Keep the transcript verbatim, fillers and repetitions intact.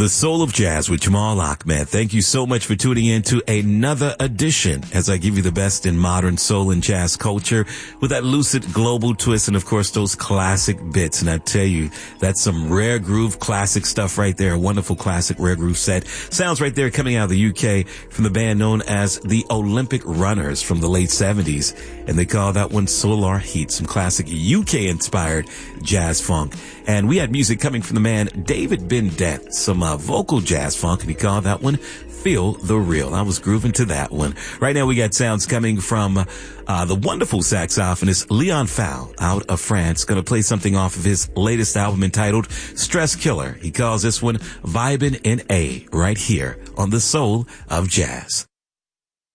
The Soul of Jazz with Jamal Ahmed. Thank you so much for tuning in to another edition as I give you the best in modern soul and jazz culture with that lucid global twist and, of course, those classic bits. And I tell you, that's some rare groove classic stuff right there. A wonderful classic rare groove set. Sounds right there coming out of the U K from the band known as the Olympic Runners from the late seventies. And they call that one Solar Heat, some classic U K-inspired jazz funk. And we had music coming from the man David Bendeth, some uh, vocal jazz funk, and he called that one Feel the Real. I was grooving to that one. Right now we got sounds coming from uh, the wonderful saxophonist Leon Fal out of France. Going to play something off of his latest album entitled Stress Killer. He calls this one Vibin' in A right here on The Soul of Jazz.